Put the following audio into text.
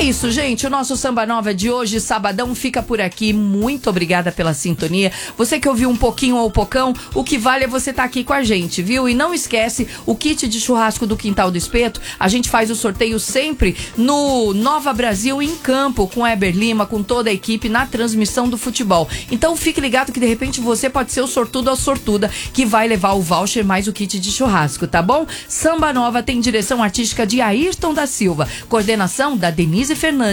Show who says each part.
Speaker 1: isso, gente. O nosso Samba Nova de hoje, sabadão, fica por aqui. Muito obrigada pela sintonia. Você que ouviu um pouquinho ou pocão, o que vale é você estar aqui com a gente, viu? E não esquece, o kit de churrasco do Quintal do Espeto, a gente faz o sorteio sempre no Nova Brasil em campo, com Heber Lima, com toda a equipe, na transmissão do futebol. Então fique ligado que de repente você pode ser o sortudo ou sortuda que vai levar o voucher mais o kit de churrasco, tá bom? Samba Nova tem direção artística de Ayrton da Silva, coordenação da Denise Fernandes.